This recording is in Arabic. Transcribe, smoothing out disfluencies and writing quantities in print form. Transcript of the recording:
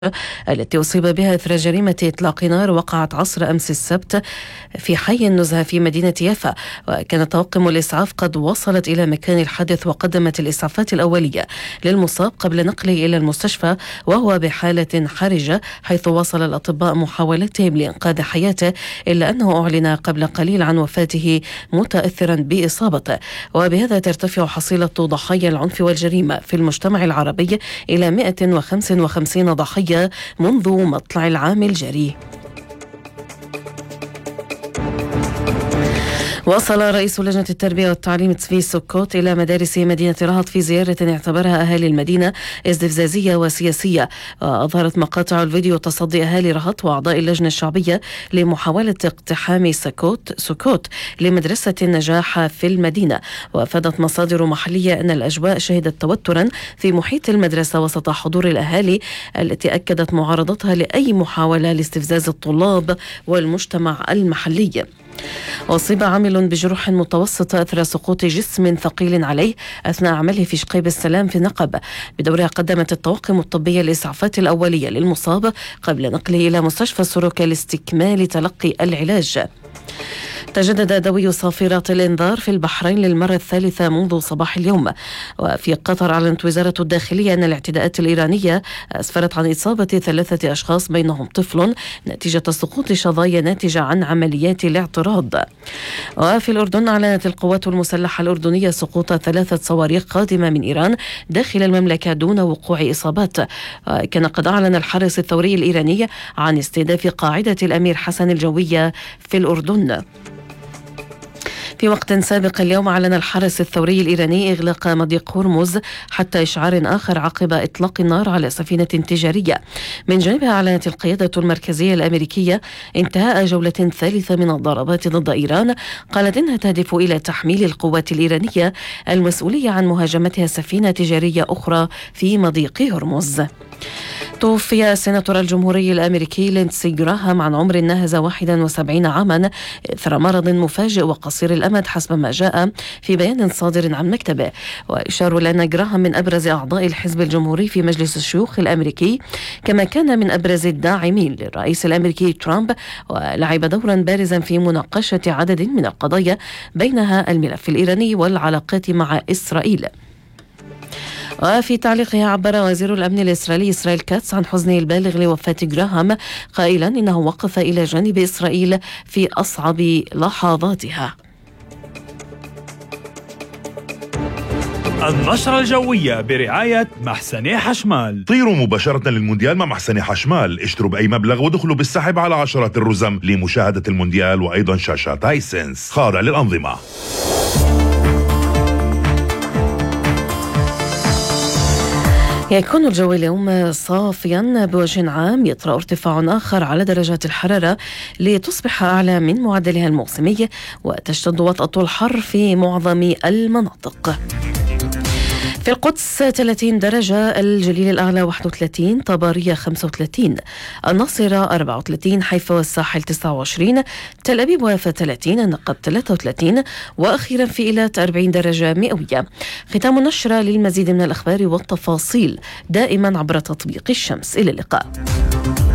التي أصيب بها إثر جريمة إطلاق نار وقعت عصر أمس السبت في حي النزهة في مدينة يافا. وكان طواقم الإسعاف قد وصلت إلى مكان الحادث وقدمت الإسعافات الأولية للمصاب قبل نقله إلى المستشفى وهو بحالة حرجة، حيث واصل الأطباء محاولتهم لإنقاذ حياته، إلا أنه أعلن قبل قليل عن وفاته متأثرا بإصابته. وبهذا ترتفع حصيلة ضحايا العنف والجريمة في المجتمع العربي إلى 155 ضحية منذ مطلع العام الجاري. وصل رئيس لجنة التربية والتعليم تسفي سكوت إلى مدارس مدينة رهط في زيارة اعتبرها أهالي المدينة استفزازية وسياسية. وأظهرت مقاطع الفيديو تصدي أهالي رهط وأعضاء اللجنة الشعبية لمحاولة اقتحام سكوت لمدرسة النجاح في المدينة. وأفادت مصادر محلية أن الأجواء شهدت توترا في محيط المدرسة وسط حضور الأهالي، التي أكدت معارضتها لأي محاولة لاستفزاز الطلاب والمجتمع المحلي. أصيب عامل بجروح متوسطة أثر سقوط جسم ثقيل عليه أثناء عمله في شقيب السلام في نقب. بدورها قدمت الطواقم الطبية الإسعافات الأولية للمصاب قبل نقله إلى مستشفى سروكا لاستكمال تلقي العلاج. تجدد دوي صافرات الإنذار في البحرين للمرة الثالثة منذ صباح اليوم. وفي قطر أعلنت وزارة الداخلية أن الاعتداءات الإيرانية أسفرت عن إصابة 3 أشخاص بينهم طفل نتيجة سقوط شظايا ناتجة عن عمليات الاعتراض. وفي الأردن أعلنت القوات المسلحة الأردنية سقوط 3 صواريخ قادمة من إيران داخل المملكة دون وقوع إصابات. كان قد أعلن الحرس الثوري الإيراني عن استهداف قاعدة الأمير حسن الجوية في الأردن. في وقت سابق اليوم أعلن الحرس الثوري الإيراني إغلاق مضيق هرمز حتى إشعار آخر عقب إطلاق النار على سفينة تجارية. من جانبها أعلنت القيادة المركزية الأمريكية انتهاء جولة ثالثة من الضربات ضد إيران، قالت إنها تهدف إلى تحميل القوات الإيرانية المسؤولية عن مهاجمتها سفينة تجارية أخرى في مضيق هرمز. توفي السيناتور الجمهوري الأمريكي ليندسي جراهام عن عمر ناهز 71 عاما إثر مرض مفاجئ وقصير الأمد حسب ما جاء في بيان صادر عن مكتبه. وإشار لأن جراهام من أبرز أعضاء الحزب الجمهوري في مجلس الشيوخ الأمريكي، كما كان من أبرز الداعمين للرئيس الأمريكي ترامب، ولعب دورا بارزا في مناقشة عدد من القضايا بينها الملف الإيراني والعلاقات مع إسرائيل. وفي تعليقها عبر وزير الأمن الإسرائيلي إسرائيل كاتس عن حزنه البالغ لوفاة جراهام، قائلا إنه وقف إلى جانب إسرائيل في أصعب لحظاتها. النشرة الجوية برعاية محسني حشمال. طيروا مباشرة للمونديال مع محسني حشمال، اشتروا بأي مبلغ ودخلوا بالسحب على عشرات الرزم لمشاهدة المونديال وأيضا شاشات هايسنس خاضع للأنظمة. يكون الجو اليوم صافيا بوجه عام، يطرأ ارتفاع آخر على درجات الحرارة لتصبح أعلى من معدلها الموسمي، وتشتد وطأة الحر في معظم المناطق. في القدس 30 درجة، الجليل الأعلى 31، طبارية 35، الناصرة 34، حيفا والساحل 29، تل أبيب ويافا 30، النقب 33، وأخيرا في إيلات 40 درجة مئوية. ختام النشرة. للمزيد من الأخبار والتفاصيل دائما عبر تطبيق الشمس. إلى اللقاء.